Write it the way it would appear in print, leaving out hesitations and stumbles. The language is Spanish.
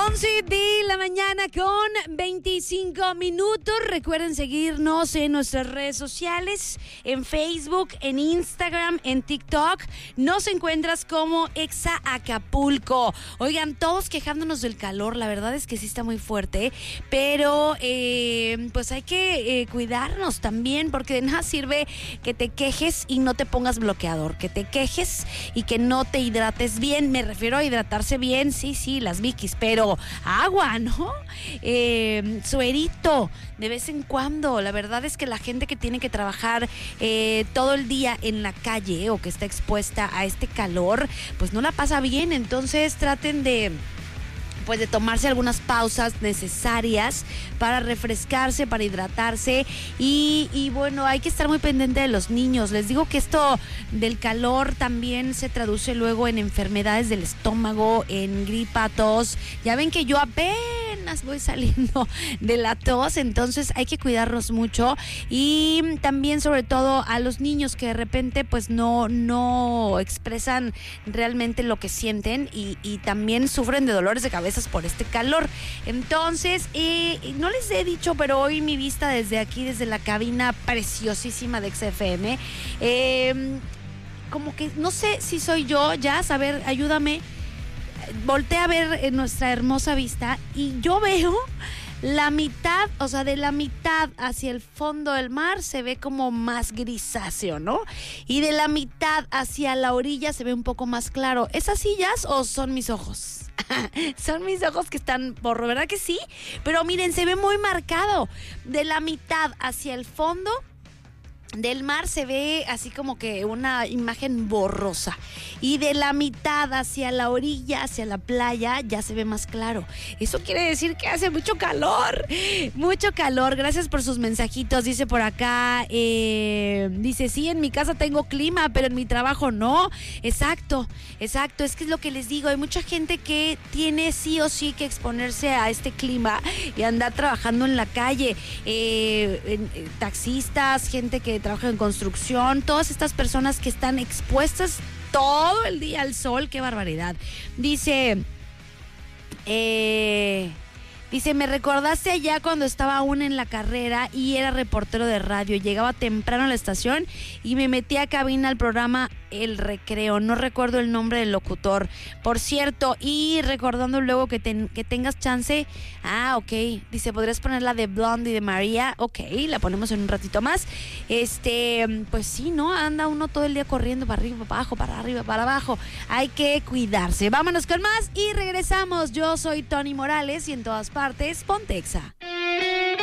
11 de la mañana con 25 minutos. Recuerden seguirnos en nuestras redes sociales, en Facebook, en Instagram, en TikTok. Nos encuentras como Exa Acapulco. Oigan, todos quejándonos del calor. La verdad es que sí está muy fuerte, pero pues hay que cuidarnos también, porque de nada sirve que te quejes y no te pongas bloqueador, que te quejes y que no te hidrates bien. Me refiero a hidratarse bien, sí, las Vikis, pero agua, ¿no? Suerito de vez en cuando. La verdad es que la gente que tiene que trabajar todo el día en la calle o que está expuesta a este calor, pues no la pasa bien. Entonces traten de tomarse algunas pausas necesarias para refrescarse, para hidratarse y bueno, hay que estar muy pendiente de los niños. Les digo que esto del calor también se traduce luego en enfermedades del estómago, en gripa, tos. Ya ven que yo apenas voy saliendo de la tos, entonces hay que cuidarnos mucho y también sobre todo a los niños que de repente pues no expresan realmente lo que sienten y también sufren de dolores de cabeza por este calor. Entonces, no les he dicho, pero hoy mi vista desde aquí, desde la cabina preciosísima de XFM, como que no sé si soy yo, Jazz, a ver, ayúdame. Volteé a ver nuestra hermosa vista y yo veo la mitad, o sea, de la mitad hacia el fondo del mar se ve como más grisáceo, ¿no? Y de la mitad hacia la orilla se ve un poco más claro. ¿Es así, Jazz, o son mis ojos? Son mis ojos que están borro, ¿verdad que sí? Pero miren, se ve muy marcado. De la mitad hacia el fondo del mar se ve así como que una imagen borrosa y de la mitad hacia la orilla, hacia la playa, ya se ve más claro. Eso quiere decir que hace mucho calor. Gracias por sus mensajitos. Dice por acá, dice, sí, en mi casa tengo clima, pero en mi trabajo no. Exacto, es que es lo que les digo, hay mucha gente que tiene sí o sí que exponerse a este clima y andar trabajando en la calle, taxistas, gente que trabaja en construcción, todas estas personas que están expuestas todo el día al sol. ¡Qué barbaridad! Dice, me recordaste allá cuando estaba aún en la carrera y era reportero de radio. Llegaba temprano a la estación y me metí a cabina al programa El Recreo. No recuerdo el nombre del locutor, por cierto. Y recordando luego que tengas chance. Ah, ok. Dice, ¿podrías poner la de Blondie de María? Ok, la ponemos en un ratito más. Pues sí, ¿no? Anda uno todo el día corriendo para arriba, para abajo, para arriba, para abajo. Hay que cuidarse. Vámonos con más y regresamos. Yo soy Tony Morales y en todas partes, ponte Exa.